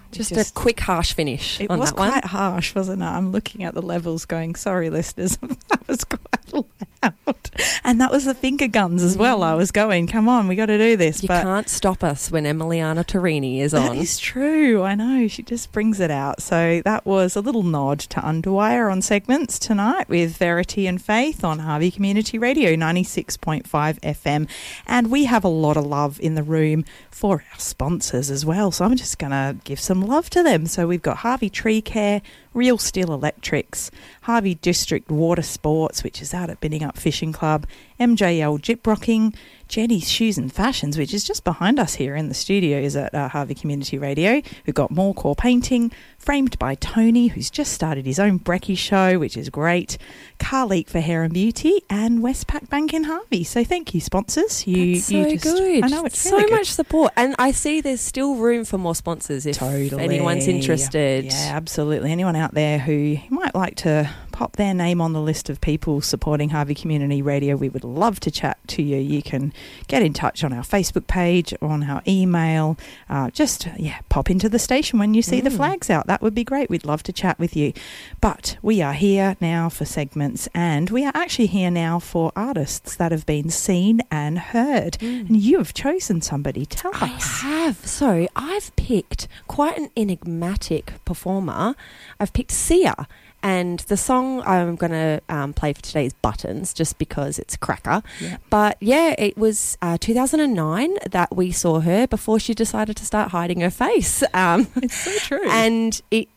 Just a quick, harsh finish on that one. It was quite harsh, wasn't it? I'm looking at the levels going, sorry, listeners, that was quite loud. And that was the finger guns as well. I was going, come on, we got to do this. You can't stop us when Emiliana Torini is on. That is true. I know. She just brings it out. So that was a little nod to Underwire on segments tonight with Verity and Faith on Harvey Community Radio 96.5 FM. And we have a lot of love in the room for our sponsors as well. So I'm just going to give some love to them. So we've got Harvey Tree Care, Real Steel Electrics, Harvey District Water Sports, which is out at Binningup Fishing Club, MJL Gyprocking, Jenny's Shoes and Fashions, which is just behind us here in the studios at Harvey Community Radio. We've got More Core Painting, Framed by Tony, who's just started his own brekkie show, which is great, Carleek for Hair and Beauty, and Westpac Bank in Harvey. So thank you, sponsors. That's so good. I know, it's so really much support. And I see there's still room for more sponsors if anyone's interested. Yeah, absolutely. Anyone out there who might like to pop their name on the list of people supporting Harvey Community Radio, we would love to chat to you. You can get in touch on our Facebook page, on our email. Pop into the station when you see the flags out. That would be great. We'd love to chat with you. But we are here now for segments, and we are actually here now for artists that have been seen and heard. And you have chosen somebody. Tell us. I have. So I've picked quite an enigmatic performer. I've picked Sia. And the song I'm going to play for today is Buttons, just because it's a cracker. Yeah. But, yeah, it was 2009 that we saw her before she decided to start hiding her face. It's so true. And it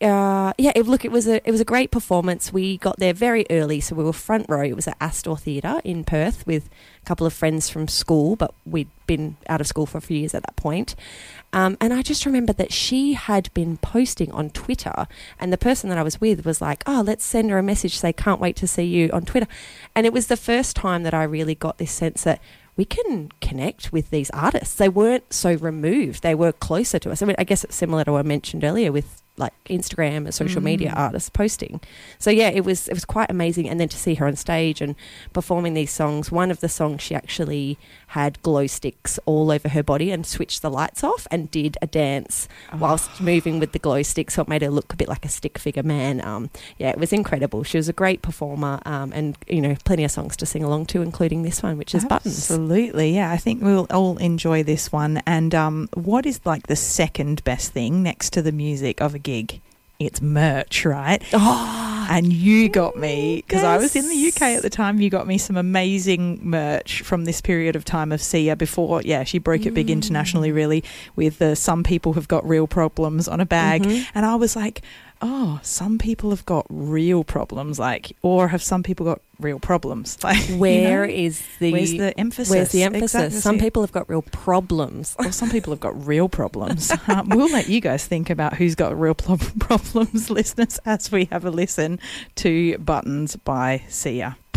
was a great performance. We got there very early, so we were front row. It was at Astor Theatre in Perth with a couple of friends from school, but we'd been out of school for a few years at that point. And I just remembered that she had been posting on Twitter, and the person that I was with was like, oh, let's send her a message, say, can't wait to see you on Twitter. And it was the first time that I really got this sense that we can connect with these artists. They weren't so removed. They were closer to us. I mean, I guess it's similar to what I mentioned earlier with like Instagram and social media artists posting. So yeah, it was quite amazing. And then to see her on stage and performing these songs, one of the songs she actually had glow sticks all over her body and switched the lights off and did a dance whilst moving with the glow sticks, so it made her look a bit like a stick figure man. It was incredible. She was a great performer, and plenty of songs to sing along to, including this one, which is Buttons. Absolutely, yeah. I think we'll all enjoy this one. And what is like the second best thing next to the music of a gig? It's merch, right? And you got me, because I was in the UK at the time, you got me some amazing merch from this period of time of Sia before, she broke it big internationally, really, with Some People Have Got Real Problems on a bag. And I was like, oh, some people have got real problems, or have some people got real problems? Where's the emphasis? Where's the emphasis? Exactly. Some people have got real problems. Or some people have got real problems. We'll let you guys think about who's got real problems, listeners, as we have a listen to Buttons by Sia.